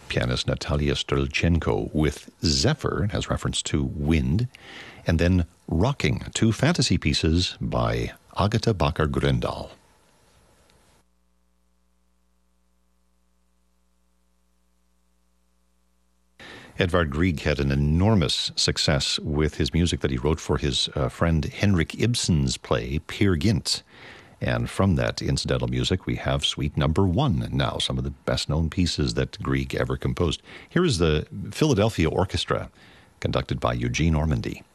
pianist Natalia Strelchenko with Zephyr, it has reference to wind, and then Rocking, two fantasy pieces by Agatha Bakker-Grøndahl. Edvard Grieg had an enormous success with his music that he wrote for his friend Henrik Ibsen's play Peer Gynt. And from that incidental music, we have Suite Number 1 now, some of the best-known pieces that Grieg ever composed. Here is the Philadelphia Orchestra, conducted by Eugene Ormandy.